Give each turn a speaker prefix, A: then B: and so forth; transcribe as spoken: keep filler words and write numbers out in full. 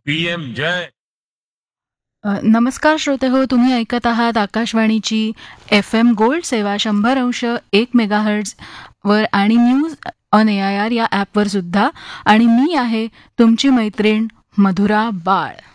A: PM जय.
B: अ, नमस्कार श्रोते हो, तुम्ही ऐकत आहात आकाशवाणीची एफ एम गोल्ड सेवा शंभर अंश एक मेगाहर्ट्ज वर आणि news on A I R या ॲपवर सुद्धा. आणि मी आहे तुमची मैत्रीण मधुरा बाळ.